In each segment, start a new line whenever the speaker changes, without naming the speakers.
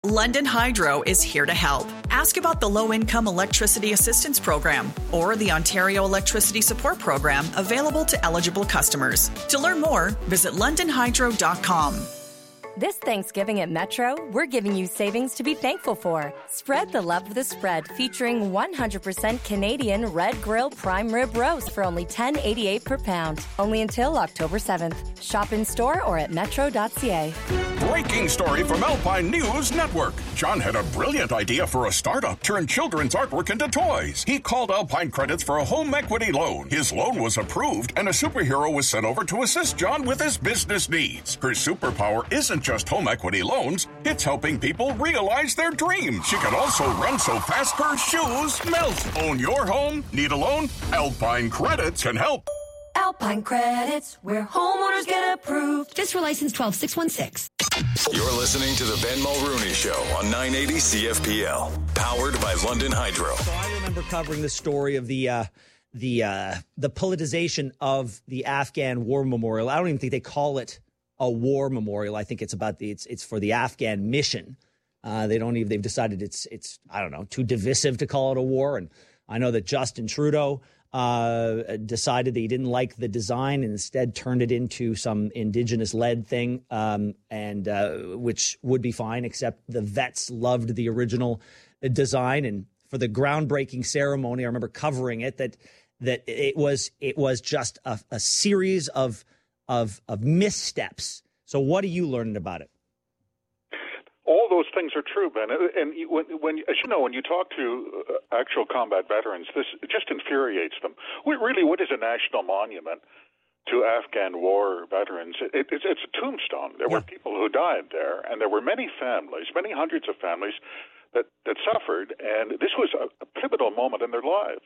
London Hydro is here to help. Ask about the Low-Income Electricity Assistance Program or the Ontario Electricity Support Program available to eligible customers. To learn more, visit londonhydro.com.
This Thanksgiving at Metro, we're giving you savings to be thankful for. Spread the love of the spread, featuring 100% Canadian Red Grill Prime Rib Roast for only $10.88 per pound. Only until October 7th. Shop in store or at metro.ca.
Breaking story from Alpine News Network. John had a brilliant idea for a startup, turn children's artwork into toys. He called Alpine Credits for a home equity loan. His loan was approved, and a superhero was sent over to assist John with his business needs. Her superpower isn't just home equity loans, it's helping people realize their dreams. She can also run so fast her shoes melt. Own your home? Need a loan? Alpine Credits can help.
Alpine Credits, where homeowners get approved. Just for license 12616.
You're listening to the Ben Mulrooney Show on 980 CFPL, powered by London Hydro.
So I remember covering the story of the politicization of the Afghan War Memorial. I don't even think they call it a war memorial. I think it's about it's for the Afghan mission. They've decided it's I don't know, too divisive to call it a war. And I know that Justin Trudeau decided that he didn't like the design and instead turned it into some Indigenous-led thing, which would be fine, except the vets loved the original design. And for the groundbreaking ceremony, I remember covering it, that it was just a series of missteps. So what are you learning about it?
All those things are true, Ben. And when as you know, when you talk to actual combat veterans, this just infuriates them. What is a national monument to Afghan war veterans? It's a tombstone. There were people who died there, and there were many families, many hundreds of families that suffered, and this was a pivotal moment in their lives.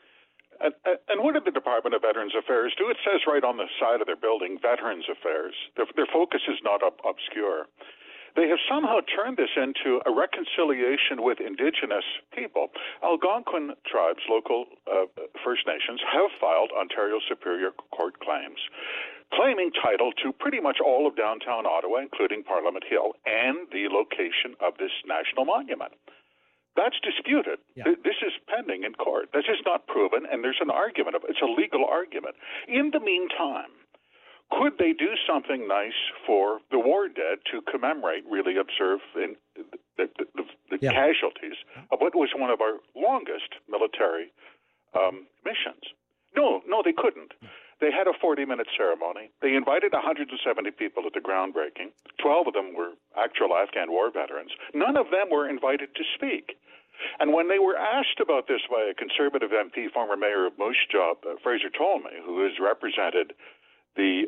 And what did the Department of Veterans Affairs do? It says right on the side of their building, Veterans Affairs. Their focus is not obscure. They have somehow turned this into a reconciliation with Indigenous people. Algonquin tribes, local First Nations, have filed Ontario Superior Court claims, claiming title to pretty much all of downtown Ottawa, including Parliament Hill, and the location of this national monument. That's disputed. Yeah. This is pending in court. This is not proven, and there's an argument. It's a legal argument. In the meantime, could they do something nice for the war dead to commemorate, really observe the casualties of what was one of our longest military missions? No, they couldn't. They had a 40-minute ceremony. They invited 170 people at the groundbreaking. 12 of them were actual Afghan war veterans. None of them were invited to speak. And when they were asked about this by a Conservative MP, former mayor of Moose Jaw, Fraser Tolmie, who has represented the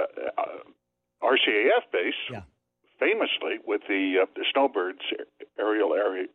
RCAF base famously with the Snowbirds aerial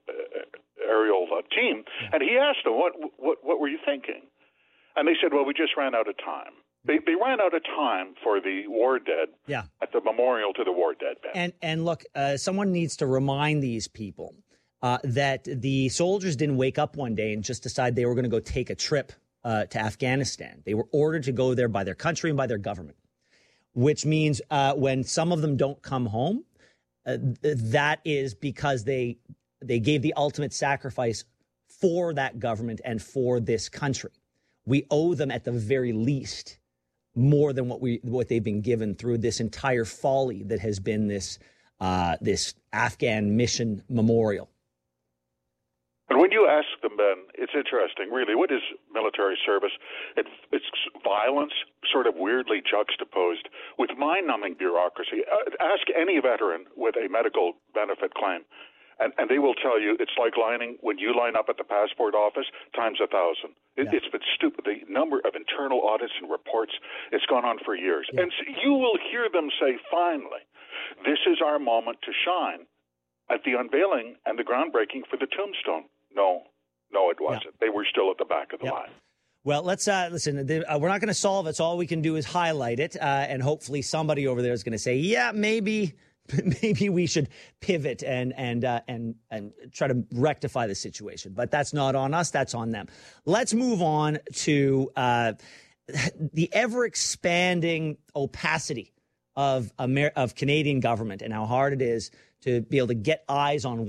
team, and he asked them, what were you thinking? And they said, well, we just ran out of time. They ran out of time for the war dead at the memorial to the war dead. Ben.
And look, someone needs to remind these people that the soldiers didn't wake up one day and just decide they were going to go take a trip to Afghanistan. They were ordered to go there by their country and by their government, which means when some of them don't come home, that is because they gave the ultimate sacrifice for that government and for this country. We owe them at the very least more than what they've been given through this entire folly that has been this Afghan mission memorial.
And when you ask them, Ben, it's interesting, really. What is military service? It's violence, sort of weirdly juxtaposed with mind-numbing bureaucracy. Ask any veteran with a medical benefit claim, and they will tell you it's like when you line up at the passport office times 1,000. It's been stupid. The number of internal audits and reports, it's gone on for years. Yeah. And so you will hear them say, finally, this is our moment to shine at the unveiling and the groundbreaking for the tombstone. No, it wasn't. They were still at the back of the line.
Well, let's listen. We're not going to solve it. So all we can do is highlight it, and hopefully somebody over there is going to say, "Yeah, maybe we should pivot and try to rectify the situation." But that's not on us. That's on them. Let's move on to the ever expanding opacity of Canadian government and how hard it is to be able to get eyes on